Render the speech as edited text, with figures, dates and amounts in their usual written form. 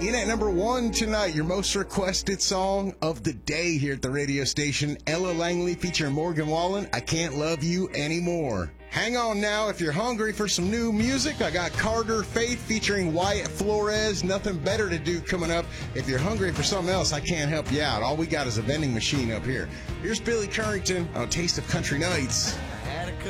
In at number 1 tonight, your most requested song of the day here at the radio station, Ella Langley featuring Morgan Wallen, I Can't Love You Anymore. Hang on now, if you're hungry for some new music, I got Carter Faith featuring Wyatt Flores, Nothing Better to Do coming up. If you're hungry for something else, I can't help you out. All we got is a vending machine up here. Here's Billy Currington on Taste of Country Nights.